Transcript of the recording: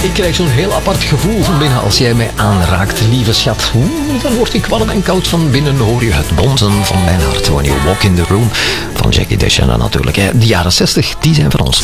Ik krijg zo'n heel apart gevoel van binnen als jij mij aanraakt, lieve schat. Dan word ik warm en koud van binnen. Hoor je het bonzen van mijn hart. When you walk in the room van Jackie DeShannon natuurlijk. De jaren 60, die zijn van ons.